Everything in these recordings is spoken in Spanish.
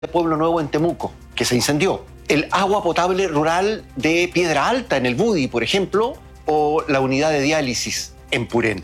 de Pueblo Nuevo en Temuco, que se incendió. El agua potable rural de Piedra Alta en el Budi, por ejemplo, o la unidad de diálisis en Purén.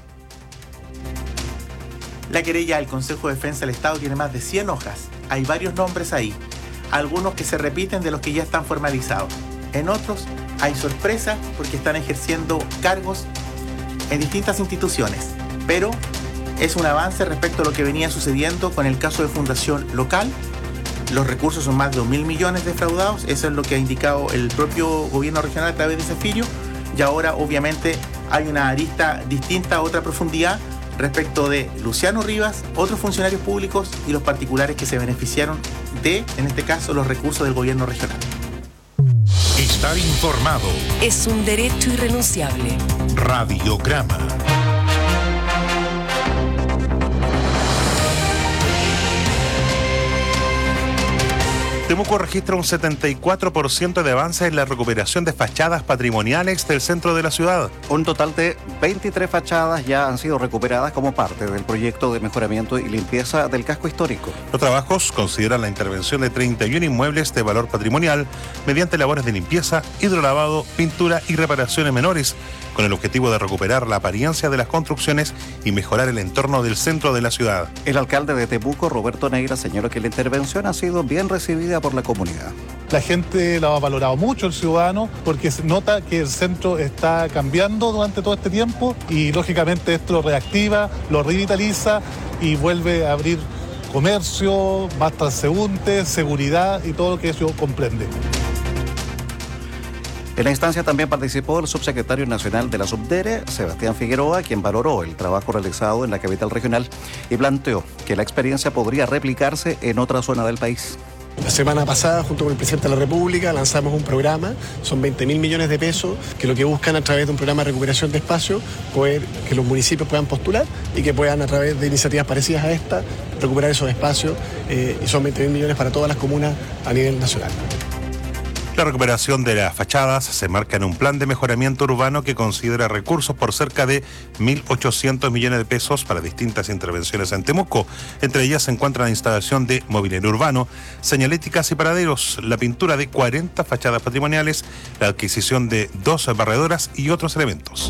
La querella del Consejo de Defensa del Estado tiene más de 100 hojas. Hay varios nombres ahí, algunos que se repiten de los que ya están formalizados. En otros hay sorpresas porque están ejerciendo cargos en distintas instituciones. Pero es un avance respecto a lo que venía sucediendo con el caso de Fundación Local. Los recursos son más de 2.000 millones defraudados, eso es lo que ha indicado el propio gobierno regional a través de Zafiro, y ahora obviamente hay una arista distinta, otra profundidad respecto de Luciano Rivas, otros funcionarios públicos y los particulares que se beneficiaron de, en este caso, los recursos del gobierno regional. Estar informado es un derecho irrenunciable. Radiograma. Temuco registra un 74% de avance en la recuperación de fachadas patrimoniales del centro de la ciudad. Un total de 23 fachadas ya han sido recuperadas como parte del proyecto de mejoramiento y limpieza del casco histórico. Los trabajos consideran la intervención de 31 inmuebles de valor patrimonial mediante labores de limpieza, hidrolavado, pintura y reparaciones menores, con el objetivo de recuperar la apariencia de las construcciones y mejorar el entorno del centro de la ciudad. El alcalde de Temuco, Roberto Neira, señaló que la intervención ha sido bien recibida por la comunidad. La gente lo ha valorado mucho, el ciudadano, porque se nota que el centro está cambiando durante todo este tiempo y lógicamente esto lo reactiva, lo revitaliza y vuelve a abrir comercio, más transeúntes, seguridad y todo lo que eso comprende. En la instancia también participó el subsecretario nacional de la Subdere, Sebastián Figueroa, quien valoró el trabajo realizado en la capital regional y planteó que la experiencia podría replicarse en otra zona del país. La semana pasada, junto con el presidente de la República, lanzamos un programa, son 20.000 millones de pesos, que lo que buscan a través de un programa de recuperación de espacio, poder que los municipios puedan postular y que puedan a través de iniciativas parecidas a esta, recuperar esos espacios, y son 20.000 millones para todas las comunas a nivel nacional. La recuperación de las fachadas se marca en un plan de mejoramiento urbano que considera recursos por cerca de 1.800 millones de pesos para distintas intervenciones en Temuco. Entre ellas se encuentra la instalación de mobiliario urbano, señaléticas y paraderos, la pintura de 40 fachadas patrimoniales, la adquisición de 2 barredoras y otros elementos.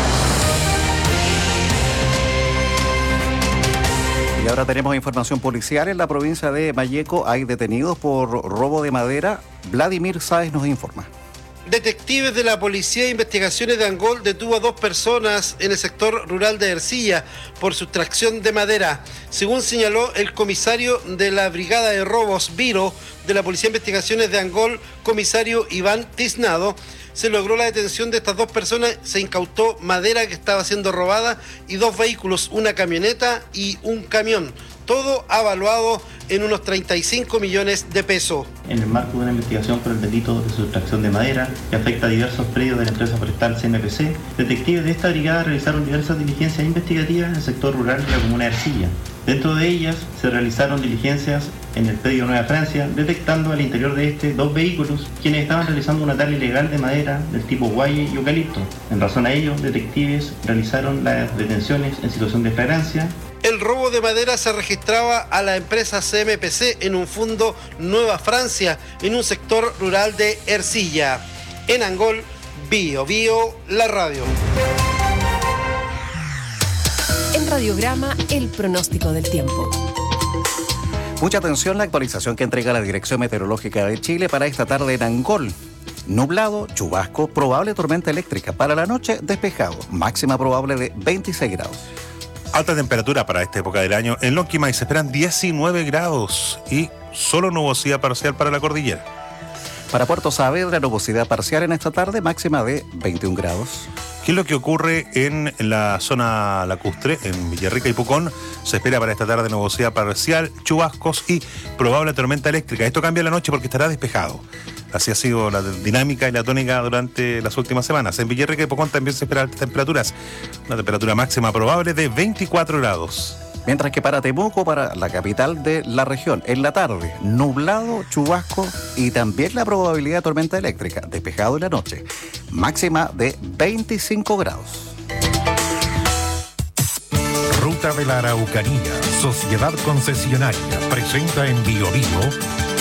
Y ahora tenemos información policial. En la provincia de Malleco hay detenidos por robo de madera. Vladimir Sáez nos informa. Detectives de la Policía de Investigaciones de Angol detuvo a 2 personas en el sector rural de Ercilla por sustracción de madera. Según señaló el comisario de la Brigada de Robos Viro de la Policía de Investigaciones de Angol, comisario Iván Tiznado, se logró la detención de estas 2 personas, se incautó madera que estaba siendo robada y 2 vehículos, una camioneta y un camión. Todo avaluado en unos 35 millones de pesos. En el marco de una investigación por el delito de sustracción de madera que afecta a diversos predios de la empresa forestal CMPC, detectives de esta brigada realizaron diversas diligencias investigativas en el sector rural de la comuna de Ercilla. Dentro de ellas se realizaron diligencias en el predio Nueva Francia, detectando al interior de este 2 vehículos quienes estaban realizando una tala ilegal de madera del tipo guaye y eucalipto. En razón a ello, detectives realizaron las detenciones en situación de flagrancia. El robo de madera se registraba a la empresa CMPC en un fondo Nueva Francia, en un sector rural de Ercilla. En Angol, Bio Bio, la radio. En Radiograma, el pronóstico del tiempo. Mucha atención, la actualización que entrega la Dirección Meteorológica de Chile para esta tarde en Angol. Nublado, chubasco, probable tormenta eléctrica. Para la noche, despejado. Máxima probable de 26 grados. Alta temperatura para esta época del año. En Lonquimay se esperan 19 grados y solo nubosidad parcial para la cordillera. Para Puerto Saavedra, nubosidad parcial en esta tarde, máxima de 21 grados. ¿Qué es lo que ocurre en la zona lacustre, en Villarrica y Pucón? Se espera para esta tarde nubosidad parcial, chubascos y probable tormenta eléctrica. Esto cambia la noche porque estará despejado. Así ha sido la dinámica y la tónica durante las últimas semanas. En Villarrica y Pucón también se esperan altas temperaturas. Una temperatura máxima probable de 24 grados. Mientras que para Temuco, para la capital de la región, en la tarde, nublado, chubasco y también la probabilidad de tormenta eléctrica, despejado en la noche, máxima de 25 grados. Ruta de la Araucanía, Sociedad Concesionaria, presenta en Bio Bio